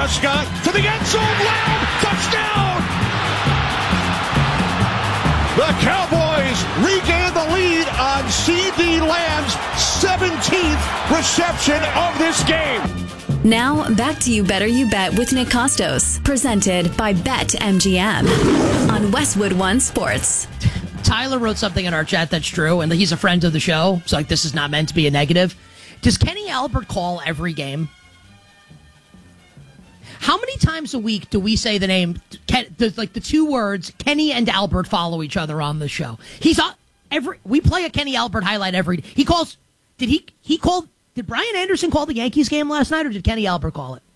Prescott to the end zone. Lamb, touchdown! The Cowboys regain the lead on C.D. Lamb's 17th reception of this game. Now, back to You Better You Bet with Nick Costos, presented by BetMGM on Westwood One Sports. Tyler wrote something in our chat that's true, and he's a friend of the show, so this is not meant to be a negative. Does Kenny Albert call every game? How many times a week do we say the name, the two words, Kenny and Albert follow each other on the show? We play a Kenny Albert highlight every, did Brian Anderson call the Yankees game last night, or did Kenny Albert call it?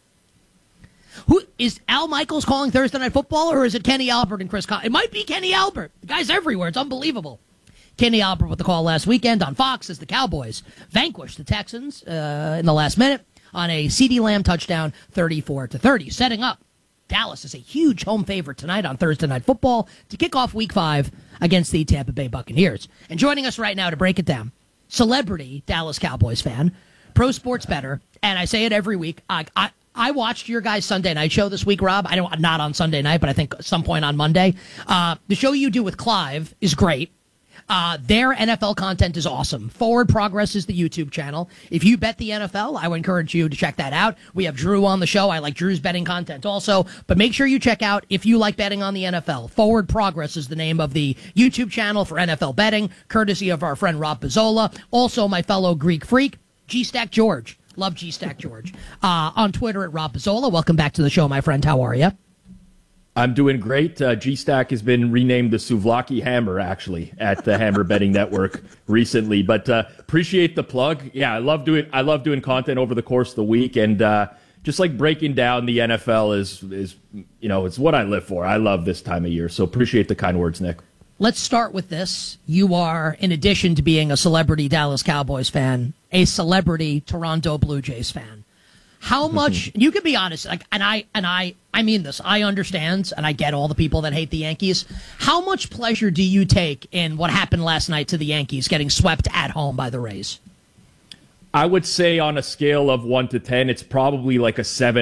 Who is Al Michaels calling Thursday Night Football, or is it Kenny Albert and Chris It might be Kenny Albert. The guy's everywhere. It's unbelievable. Kenny Albert with the call last weekend on Fox as the Cowboys vanquished the Texans in the last minute on a CeeDee Lamb touchdown, 34-30, setting up Dallas is a huge home favorite tonight on Thursday Night Football to kick off Week 5 against the Tampa Bay Buccaneers. And joining us right now to break it down, celebrity Dallas Cowboys fan, pro sports bettor, and I say it every week. I watched your guys' Sunday night show this week, Rob. Not on Sunday night, but I think at some point on Monday. The show you do with Clive is great. Their NFL content is awesome. Forward Progress is the YouTube channel. If you bet the NFL, I would encourage you to check that out. We have Drew on the show. I like Drew's betting content also. But make sure you check out, if you like betting on the NFL, Forward Progress is the name of the YouTube channel for NFL betting, courtesy of our friend Rob Pizzola. Also, my fellow Greek freak, G-Stack George. Love G-Stack George. On Twitter at Rob Pizzola. Welcome back to the show, my friend. How are you? I'm doing great. G-Stack has been renamed the Souvlaki Hammer, actually, at the Hammer Betting Network recently. But appreciate the plug. Yeah, I love doing content over the course of the week, and just like breaking down the NFL is it's what I live for. I love this time of year, so appreciate the kind words, Nick. Let's start with this. You are, in addition to being a celebrity Dallas Cowboys fan, a celebrity Toronto Blue Jays fan. How much, you can be honest, and I mean this, I understand, and I get all the people that hate the Yankees. How much pleasure do you take in what happened last night to the Yankees getting swept at home by the Rays? I would say on a scale of 1 to 10, it's probably like a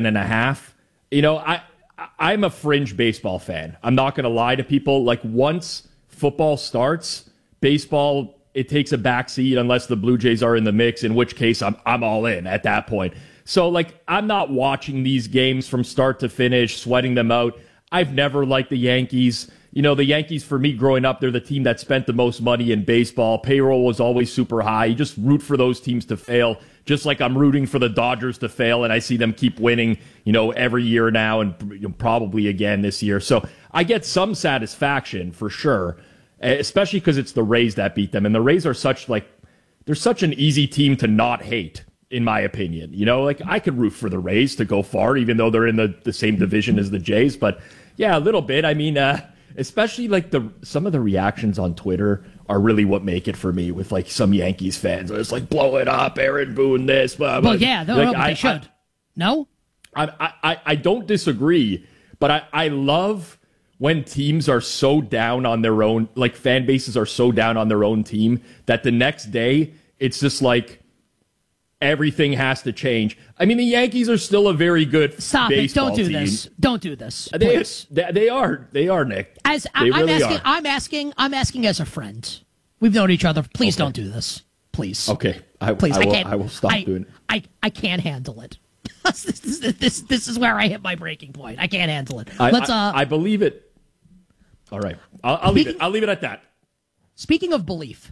7.5. I'm a fringe baseball fan. I'm not going to lie to people. Like, once football starts, baseball, it takes a backseat unless the Blue Jays are in the mix, in which case I'm all in at that point. So, I'm not watching these games from start to finish, sweating them out. I've never liked the Yankees. The Yankees, for me, growing up, they're the team that spent the most money in baseball. Payroll was always super high. You just root for those teams to fail, just like I'm rooting for the Dodgers to fail, and I see them keep winning, every year now and probably again this year. So I get some satisfaction for sure, especially because it's the Rays that beat them. And the Rays are they're such an easy team to not hate, in my opinion. I could root for the Rays to go far, even though they're in the same division as the Jays. But yeah, a little bit. I mean, especially some of the reactions on Twitter are really what make it for me, with some Yankees fans. It's blow it up, Aaron Boone, this. Blah, blah. Well, yeah, they should. No? I don't disagree, but I love when teams are so down on their own, fan bases are so down on their own team, that the next day it's just everything has to change. I mean, the Yankees are still a very good Stop baseball it. Don't do team. this. Don't do this. They are, Nick. I'm asking as a friend. We've known each other. Please don't do this. Please. Okay. I will stop doing it. I can't handle it. This is where I hit my breaking point. I can't handle it. I believe it. All right. I'll leave it. I'll leave it at that. Speaking of belief,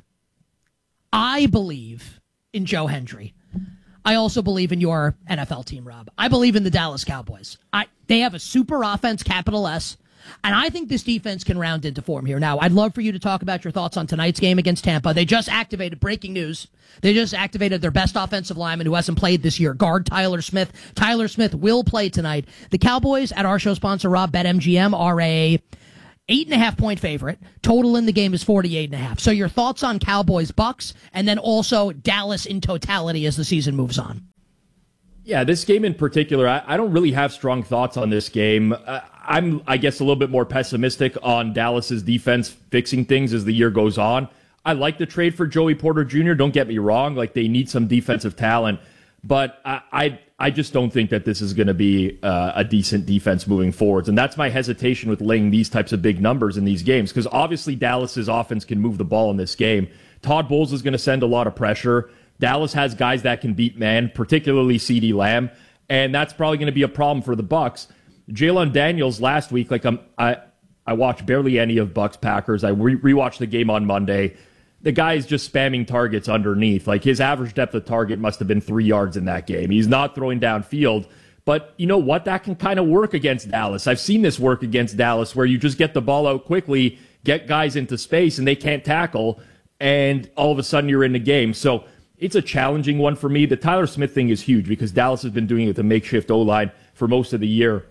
I believe in Joe Hendry. I also believe in your NFL team, Rob. I believe in the Dallas Cowboys. They have a super offense, capital S, and I think this defense can round into form here. Now, I'd love for you to talk about your thoughts on tonight's game against Tampa. They just activated, breaking news, their best offensive lineman who hasn't played this year, guard Tyler Smith. Tyler Smith will play tonight. The Cowboys, at our show sponsor, Rob, BetMGM, are a 8.5-point favorite. Total in the game is 48.5. So your thoughts on Cowboys Bucks, and then also Dallas in totality as the season moves on. Yeah, this game in particular, I don't really have strong thoughts on this game. I'm, I guess, a little bit more pessimistic on Dallas's defense fixing things as the year goes on. I like the trade for Joey Porter Jr. Don't get me wrong; they need some defensive talent, but I I just don't think that this is going to be a decent defense moving forwards. And that's my hesitation with laying these types of big numbers in these games, because obviously Dallas's offense can move the ball in this game. Todd Bowles is going to send a lot of pressure. Dallas has guys that can beat man, particularly CeeDee Lamb, and that's probably going to be a problem for the Bucs. Jalen Daniels last week, I watched barely any of Bucs Packers. I rewatched the game on Monday. The guy is just spamming targets underneath. Like, his average depth of target must have been 3 yards in that game. He's not throwing downfield. But you know what? That can kind of work against Dallas. I've seen this work against Dallas, where you just get the ball out quickly, get guys into space, and they can't tackle, and all of a sudden you're in the game. So it's a challenging one for me. The Tyler Smith thing is huge because Dallas has been doing it with a makeshift O-line for most of the year.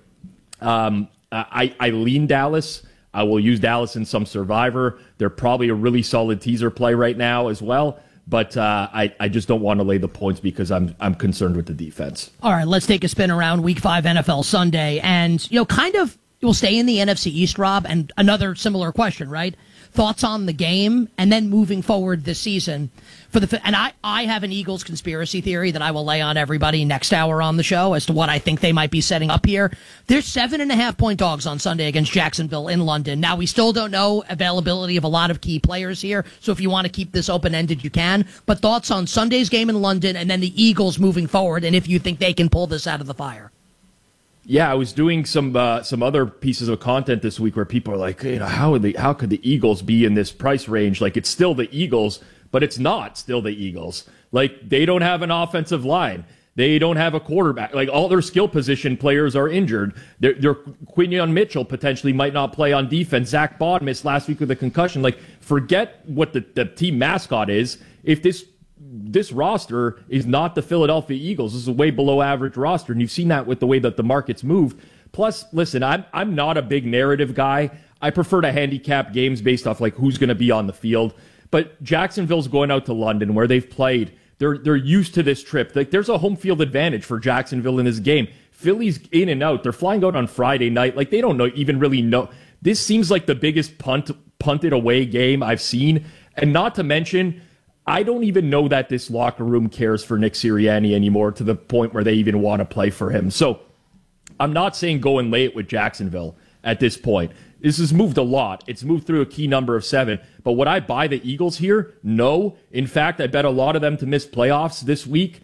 I lean Dallas. I will use Dallas in some Survivor. They're probably a really solid teaser play right now as well. But I just don't want to lay the points because I'm concerned with the defense. All right, let's take a spin around Week 5 NFL Sunday. And, we'll stay in the NFC East, Rob, and another similar question, right? Thoughts on the game and then moving forward this season. And I have an Eagles conspiracy theory that I will lay on everybody next hour on the show as to what I think they might be setting up here. There's 7.5-point dogs on Sunday against Jacksonville in London. Now, we still don't know availability of a lot of key players here, so if you want to keep this open-ended, you can. But thoughts on Sunday's game in London and then the Eagles moving forward, and if you think they can pull this out of the fire. Yeah, I was doing some other pieces of content this week where people are like, how could the Eagles be in this price range? Like, it's still the Eagles, but it's not still the Eagles. Like, they don't have an offensive line. They don't have a quarterback. Like, all their skill position players are injured. Their Quinion Mitchell potentially might not play on defense. Zach Bond missed last week with a concussion. Like, forget what the team mascot is. If this roster is not the Philadelphia Eagles. This is a way below average roster, and you've seen that with the way that the market's moved. Plus, listen, I'm not a big narrative guy. I prefer to handicap games based off like who's going to be on the field. But Jacksonville's going out to London where they've played. They're used to this trip. Like, there's a home field advantage for Jacksonville in this game. Philly's in and out. They're flying out on Friday night. Like, they don't even really know. This seems like the biggest punted away game I've seen. And not to mention, I don't even know that this locker room cares for Nick Sirianni anymore to the point where they even want to play for him. So I'm not saying go and lay it with Jacksonville at this point. This has moved a lot. It's moved through a key number of 7. But would I buy the Eagles here? No. In fact, I bet a lot of them to miss playoffs this week.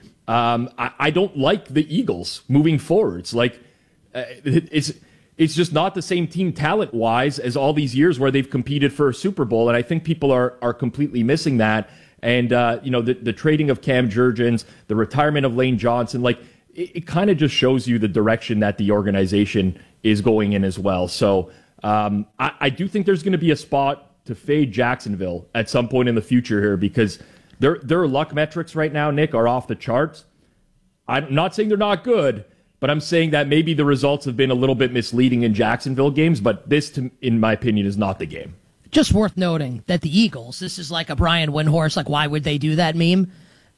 I don't like the Eagles moving forward. It's like it's just not the same team talent-wise as all these years where they've competed for a Super Bowl. And I think people are completely missing that. And, the trading of Cam Jurgens, the retirement of Lane Johnson, like, it kind of just shows you the direction that the organization is going in as well. So I do think there's going to be a spot to fade Jacksonville at some point in the future here because their luck metrics right now, Nick, are off the charts. I'm not saying they're not good, but I'm saying that maybe the results have been a little bit misleading in Jacksonville games, but this, in my opinion, is not the game. Just worth noting that the Eagles, this is like a Brian Windhorst, like, why would they do that meme?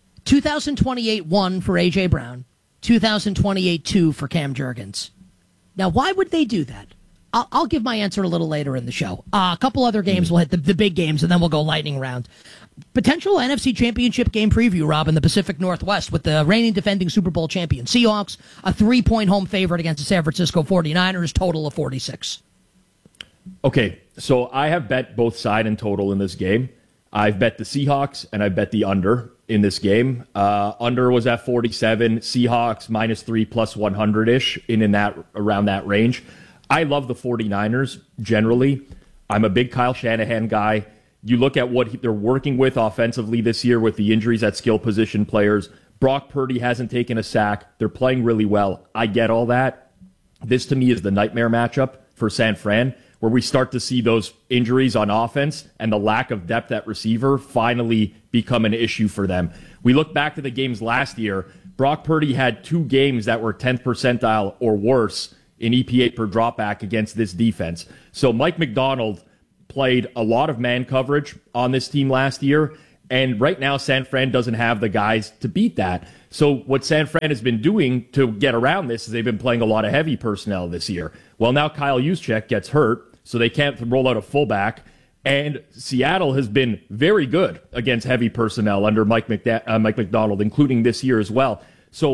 2028-1 for A.J. Brown, 2028-2 for Cam Jurgens. Now, why would they do that? I'll give my answer a little later in the show. A couple other games, we'll hit the big games, and then we'll go lightning round. Potential NFC Championship game preview, Rob, in the Pacific Northwest with the reigning defending Super Bowl champion Seahawks, a 3-point home favorite against the San Francisco 49ers, total of 46. Okay, so I have bet both side and total in this game. I've bet the Seahawks and I bet the under in this game. Under was at 47, Seahawks -3 plus 100-ish in that around that range. I love the 49ers generally. I'm a big Kyle Shanahan guy. You look at what they're working with offensively this year with the injuries at skill position players. Brock Purdy hasn't taken a sack. They're playing really well. I get all that. This to me is the nightmare matchup for San Fran, where we start to see those injuries on offense and the lack of depth at receiver finally become an issue for them. We look back to the games last year. Brock Purdy had 2 games that were 10th percentile or worse in EPA per dropback against this defense. So Mike McDonald played a lot of man coverage on this team last year, and right now San Fran doesn't have the guys to beat that. So what San Fran has been doing to get around this is they've been playing a lot of heavy personnel this year. Well, now Kyle Juszczyk gets hurt, so they can't roll out a fullback. And Seattle has been very good against heavy personnel under Mike McDonald, including this year as well. So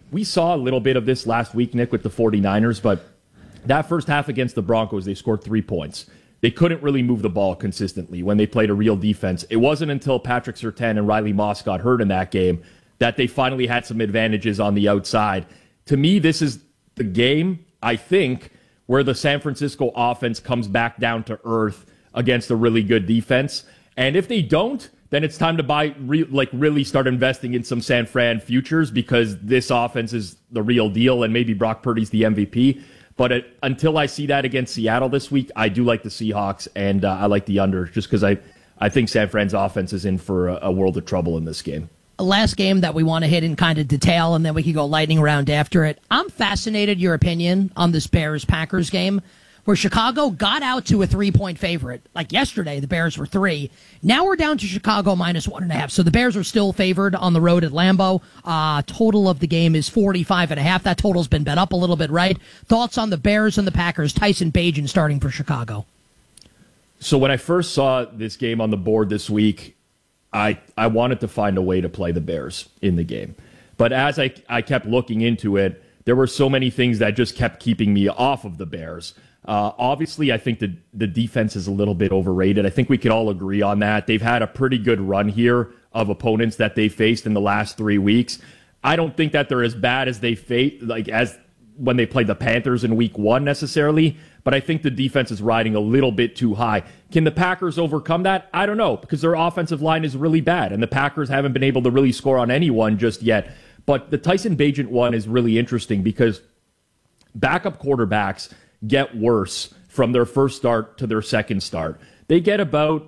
we saw a little bit of this last week, Nick, with the 49ers, but that first half against the Broncos, they scored 3 points. They couldn't really move the ball consistently when they played a real defense. It wasn't until Patrick Surtain and Riley Moss got hurt in that game that they finally had some advantages on the outside. To me, this is the game, I think, where the San Francisco offense comes back down to earth against a really good defense. And if they don't, then it's time to really start investing in some San Fran futures, because this offense is the real deal, and maybe Brock Purdy's the MVP. But until I see that against Seattle this week, I do like the Seahawks, and I like the under, just because I think San Fran's offense is in for a world of trouble in this game. Last game that we want to hit in kind of detail, and then we can go lightning round after it. I'm fascinated, your opinion on this Bears-Packers game, where Chicago got out to a 3-point favorite. Like yesterday, the Bears were 3. Now we're down to Chicago -1.5. So the Bears are still favored on the road at Lambeau. Total of the game is 45.5. That total's been bet up a little bit, right? Thoughts on the Bears and the Packers? Tyson Bagent starting for Chicago. So when I first saw this game on the board this week, I wanted to find a way to play the Bears in the game. But as I kept looking into it, there were so many things that just kept keeping me off of the Bears. Obviously, I think the defense is a little bit overrated. I think we could all agree on that. They've had a pretty good run here of opponents that they faced in the last 3 weeks. I don't think that they're as bad as they faced, as when they played the Panthers in week 1 necessarily, but I think the defense is riding a little bit too high. Can the Packers overcome that? I don't know, because their offensive line is really bad, and the Packers haven't been able to really score on anyone just yet. But the Tyson Bagent one is really interesting because backup quarterbacks get worse from their first start to their second start. They get about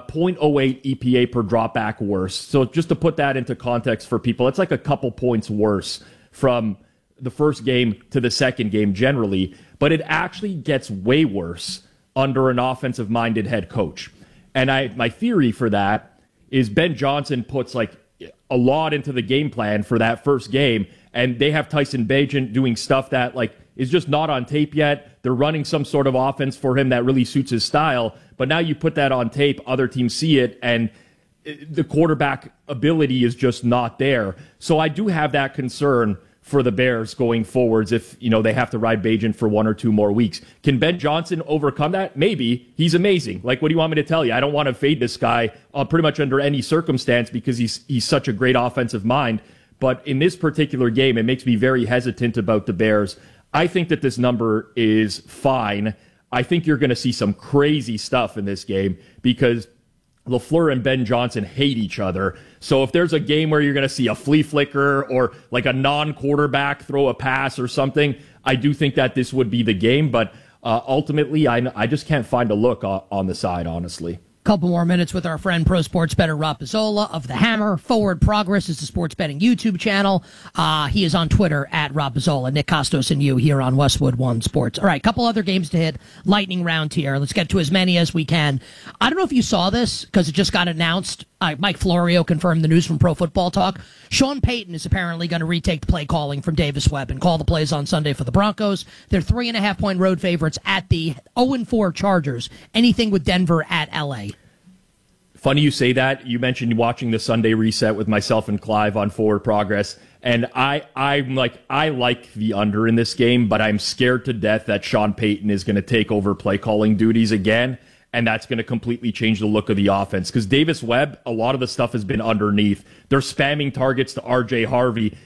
0.08 EPA per dropback worse. So just to put that into context for people, it's like a couple points worse from the first game to the second game generally, but it actually gets way worse under an offensive-minded head coach. And my theory for that is Ben Johnson puts like a lot into the game plan for that first game, and they have Tyson Bagent doing stuff that is just not on tape yet. They're running some sort of offense for him that really suits his style, but now you put that on tape, other teams see it, and the quarterback ability is just not there. So I do have that concern for the Bears going forwards if, they have to ride Bagent for 1 or 2 more weeks. Can Ben Johnson overcome that? Maybe. He's amazing. What do you want me to tell you? I don't want to fade this guy pretty much under any circumstance because he's such a great offensive mind. But in this particular game, it makes me very hesitant about the Bears. I think that this number is fine. I think you're going to see some crazy stuff in this game because LaFleur and Ben Johnson hate each other. So if there's a game where you're going to see a flea flicker or a non-quarterback throw a pass or something, I do think that this would be the game. But ultimately, I just can't find a look on the side, honestly. Couple more minutes with our friend Pro Sports Bettor Rob Pizzola of The Hammer. Forward Progress is the sports betting YouTube channel. He is on Twitter at Rob Pizzola. Nick Costos and you here on Westwood One Sports. All right, couple other games to hit. Lightning round here. Let's get to as many as we can. I don't know if you saw this because it just got announced. Mike Florio confirmed the news from Pro Football Talk. Sean Payton is apparently going to retake the play calling from Davis Webb and call the plays on Sunday for the Broncos. They're 3.5-point road favorites at the 0-4 Chargers. Anything with Denver at LA. Funny you say that. You mentioned watching the Sunday reset with myself and Clive on Forward Progress. And I like the under in this game, but I'm scared to death that Sean Payton is going to take over play calling duties again. And that's going to completely change the look of the offense. Because Davis Webb, a lot of the stuff has been underneath. They're spamming targets to R.J. Harvey.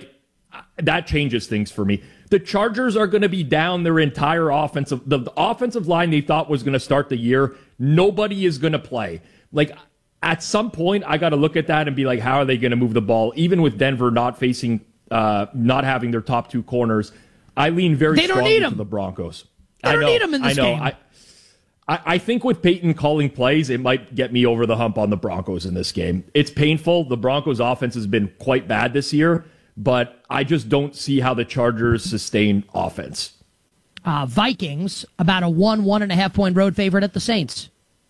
That changes things for me. The Chargers are going to be down their entire offensive. The offensive line they thought was going to start the year, nobody is going to play. At some point, I got to look at that and be like, how are they going to move the ball? Even with Denver not having their top 2 corners, I lean very strongly to the Broncos. They don't need them in this game. I think with Peyton calling plays, it might get me over the hump on the Broncos in this game. It's painful. The Broncos' offense has been quite bad this year, but I just don't see how the Chargers sustain offense. Vikings, about a 1.5-point road favorite at the Saints.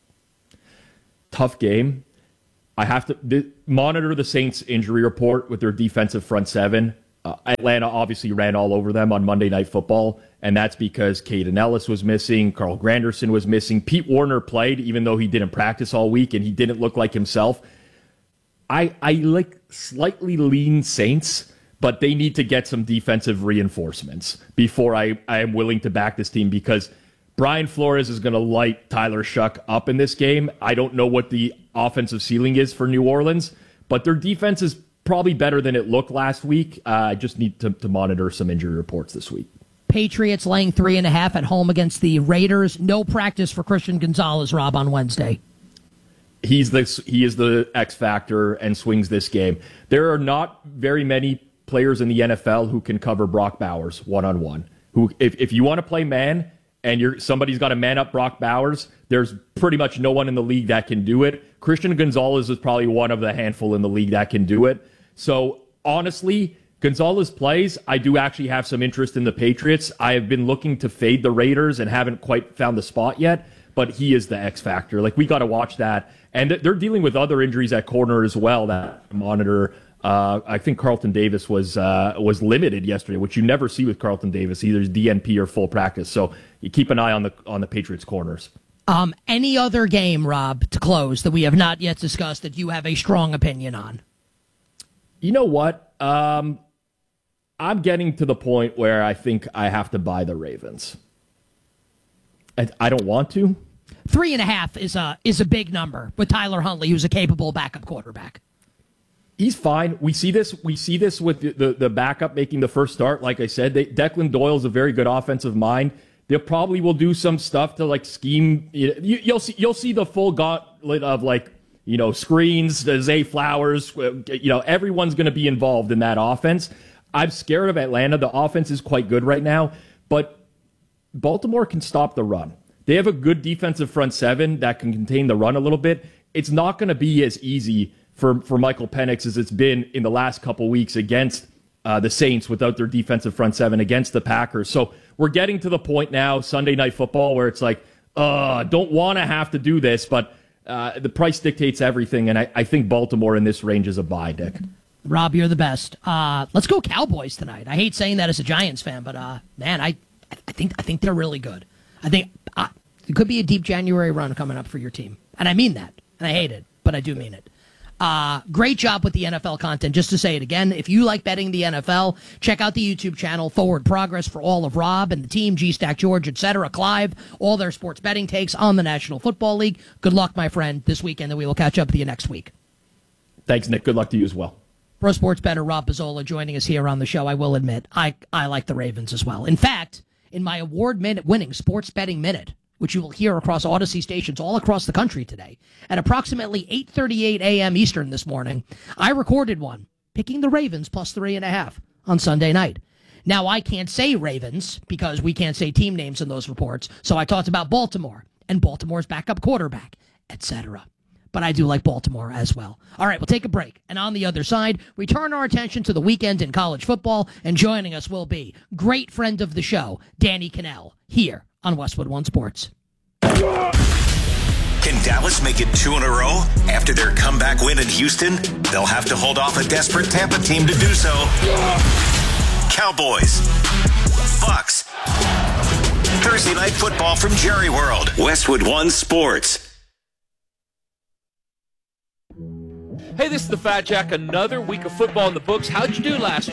Tough game. I have to monitor the Saints injury report with their defensive front seven. Atlanta obviously ran all over them on Monday Night Football, and that's because Caden Ellis was missing, Carl Granderson was missing. Pete Warner played, even though he didn't practice all week, and he didn't look like himself. I slightly lean Saints, but they need to get some defensive reinforcements before I am willing to back this team, because Brian Flores is going to light Tyler Shuck up in this game. I don't know what the offensive ceiling is for New Orleans, but their defense is probably better than it looked last week. I just need to monitor some injury reports this week. Patriots laying 3.5 at home against the Raiders. No practice for Christian Gonzalez, Rob, on Wednesday. He is the X factor and swings this game. There are not very many players in the NFL who can cover Brock Bowers one-on-one. Who, if you want to play man and somebody's got to man up Brock Bowers, there's pretty much no one in the league that can do it. Christian Gonzalez is probably one of the handful in the league that can do it. So honestly, Gonzalez plays, I do actually have some interest in the Patriots. I have been looking to fade the Raiders and haven't quite found the spot yet, but he is the X factor. Like, we got to watch that. And they're dealing with other injuries at corner as well that I monitor. I think Carlton Davis was limited yesterday, which you never see with Carlton Davis, either DNP or full practice. So you keep an eye on the Patriots corners. Any other game, Rob, to close that we have not yet discussed that you have a strong opinion on? You know what? I'm getting to the point where I think I have to buy the Ravens. I don't want to. 3.5 is a big number with Tyler Huntley, who's a capable backup quarterback. He's fine. We see this with the backup making the first start. Like I said, Declan Doyle's a very good offensive mind. They probably will do some stuff to like scheme. You'll see the full gauntlet of screens, Zay Flowers. Everyone's going to be involved in that offense. I'm scared of Atlanta. The offense is quite good right now, but Baltimore can stop the run. They have a good defensive front seven that can contain the run a little bit. It's not going to be as easy for Michael Penix as it's been in the last couple weeks against the Saints without their defensive front seven, against the Packers. So we're getting to the point now, Sunday Night Football, where it's like, don't want to have to do this, but the price dictates everything, and I think Baltimore in this range is a buy, Dick. Rob, you're the best. Let's go Cowboys tonight. I hate saying that as a Giants fan, but man, I think they're really good. I think it could be a deep January run coming up for your team, and I mean that. And I hate it, but I do mean it. Great job with the NFL content. Just to say it again, if you like betting the NFL, check out the YouTube channel Forward Progress for all of Rob and the team, G-Stack George, etc., Clive, all their sports betting takes on the National Football League. Good luck, my friend, this weekend, and we will catch up with you next week. Thanks, Nick. Good luck to you as well. Pro sports bettor Rob Pizzola joining us here on the show. I will admit, I like the Ravens as well. In fact, in my award-winning Sports Betting Minute, which you will hear across Odyssey stations all across the country today, at approximately 8:38 a.m. Eastern this morning, I recorded one, picking the Ravens plus 3.5 on Sunday night. Now, I can't say Ravens because we can't say team names in those reports, so I talked about Baltimore and Baltimore's backup quarterback, etc. But I do like Baltimore as well. All right, we'll take a break. And on the other side, we turn our attention to the weekend in college football, and joining us will be great friend of the show, Danny Kanell, here on Westwood One Sports. Can Dallas make it 2 in a row? After their comeback win in Houston, they'll have to hold off a desperate Tampa team to do so. Cowboys. Bucks. Thursday Night Football from Jerry World. Westwood One Sports. Hey, this is the Fat Jack. Another week of football in the books. How'd you do last